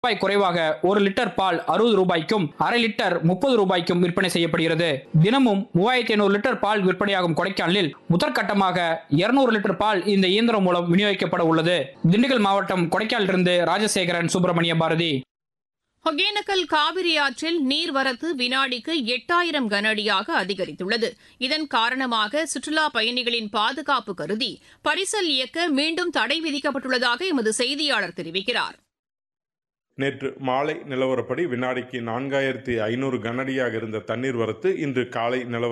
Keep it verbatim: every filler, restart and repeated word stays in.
ரூபாய் குறைவாக ஒரு லிட்டர் பால் அறுபது ரூபாய்க்கும் அரை லிட்டர் முப்பது ரூபாய்க்கும் விற்பனை செய்யப்படுகிறது. தினமும் மூவாயிரத்தி ஐநூறு லிட்டர் பால் விற்பனையாகும் கொடைக்கானலில் முதற்கட்டமாக இருநூறு லிட்டர் பால் இந்த இயந்திரம் மூலம் விநியோகிக்கப்பட உள்ளது. திண்டுக்கல் மாவட்டம் கொடைக்கானலிலிருந்து ராஜசேகரன், சுப்பிரமணிய பாரதி. ஒகேனக்கல் காவிரி ஆற்றில் நீர்வரத்து வினாடிக்கு எட்டாயிரம் கன அடியாக அதிகரித்துள்ளது. இதன் காரணமாக சுற்றுலா பயணிகளின் பாதுகாப்பு கருதி பரிசல் இயக்க மீண்டும் தடை விதிக்கப்பட்டுள்ளதாக எமது செய்தியாளர் தெரிவிக்கிறார். நேற்று மாலை நிலவரப்படி வினாடிக்கு நான்காயிரத்தி ஐநூறு கனஅடியாக இருந்த தண்ணீர் வரத்து இன்று காலை நிலவர